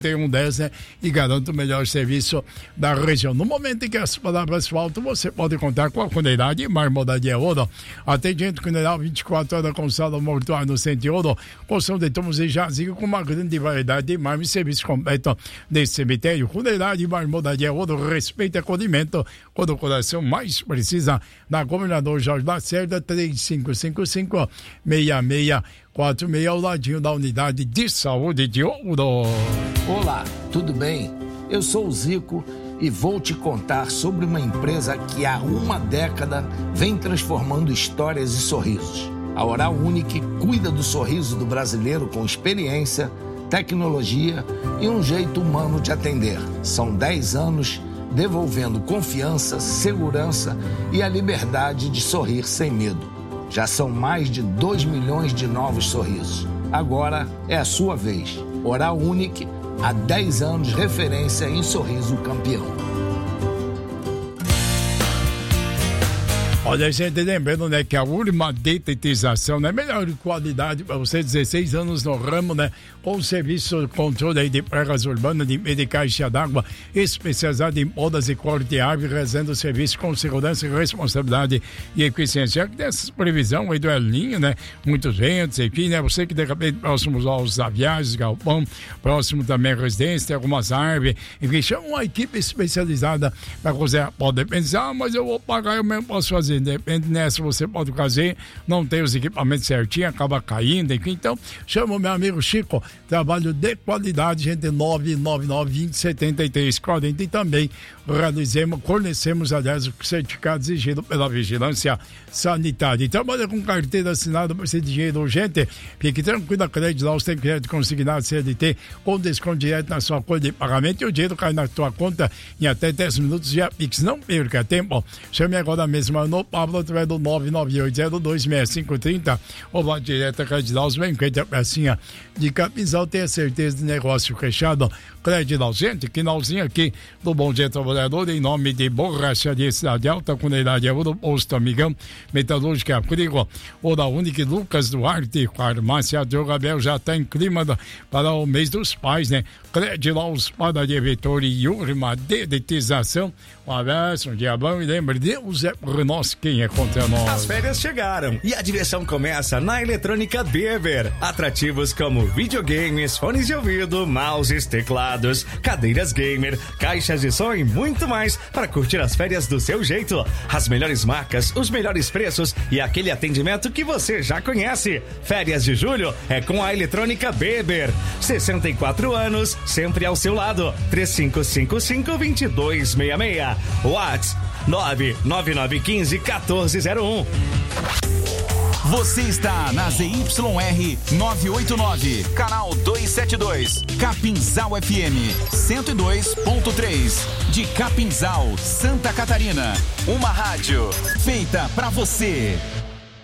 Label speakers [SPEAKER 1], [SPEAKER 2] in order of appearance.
[SPEAKER 1] tem um 10, né? E garanta o melhor serviço da região. No momento em que as palavras faltam, você pode contar com a Cuidade Marmoraria Ouro. Atendimento Cuidado 24 horas com sala mortuária no Centro de Ouro. Construção de túmulos e jazigo com uma grande variedade de mármore e serviço completo desse cemitério. Cuidade Marmoraria Ouro. Respeito e acolhimento quando o coração mais precisa. Na Governador Jorge Lacerda, 3555-6646, ao ladinho da Unidade de Saúde de Ouro.
[SPEAKER 2] Olá, tudo bem? Eu sou o Zico e vou te contar sobre uma empresa que há uma década vem transformando histórias e sorrisos. A Oral Unique cuida do sorriso do brasileiro com experiência, tecnologia e um jeito humano de atender. São 10 anos devolvendo confiança, segurança e a liberdade de sorrir sem medo. Já são mais de 2 milhões de novos sorrisos. Agora é a sua vez. Oral Unique, há 10 anos, referência em sorriso campeão.
[SPEAKER 1] Olha, gente, lembrando, né, que a Urma Detetização, né, melhor qualidade para você, 16 anos no ramo, né, com serviço de controle aí de pragas urbanas, de caixa d'água, especializado em podas e corte de árvore, realizando serviço com segurança, responsabilidade e eficiência. Tem essa previsão aí do El Niño, né, muitos ventos, enfim, né, você que de repente próximos aos aviários, galpão, próximo também à residência, tem algumas árvores, enfim, chama uma equipe especializada para fazer a poda. Pensar, mas eu vou pagar, eu mesmo posso fazer. Depende, nessa você pode fazer, não tem os equipamentos certinhos, acaba caindo, enfim. Então, chama o meu amigo Chico, trabalho de qualidade, gente, 999-20-73-40, e também fornecemos, aliás, o certificado exigido pela Vigilância Sanitária. E trabalha com carteira assinada por ser dinheiro urgente, fique tranquilo, a Crédito Laus tem crédito consignado CLT com desconto direto na sua folha de pagamento e o dinheiro cai na sua conta em até 10 minutos via Pix. Não perca tempo, chame agora mesmo no Pablo através do 998026530 ou vá direto a Crédito Laus, vem com a pecinha de Capinzal, tenha certeza de negócio fechado. Crédito Laus, gente, que nalzinho aqui do Bom Dia Trabalhador, em nome de Borracharia Cidade Alta, Cuidade Ouro, Posto Amigão, Metalúrgica Frigo, Oral Unique, Lucas Duarte, Farmácia Diogo Abel, já está em clima para o mês dos pais, né? Crédito Laus, Padaria Vitória e Urma Dedetização. Um abraço, um dia bom e lembre, Deus é por nós quem é contra nós.
[SPEAKER 3] As férias chegaram e a diversão começa na Eletrônica Beber. Atrativos como videogames, fones de ouvido, mouses, teclados, cadeiras gamer, caixas de som e muito mais para curtir as férias do seu jeito. As melhores marcas, os melhores preços e aquele atendimento que você já conhece. Férias de julho é com a Eletrônica Beber. 64 anos, sempre ao seu lado. 3555-2266. WhatsApp 99915-1401.
[SPEAKER 4] Você está na ZYR 989, canal 272, Capinzal FM 102.3, de Capinzal, Santa Catarina. Uma rádio feita pra você.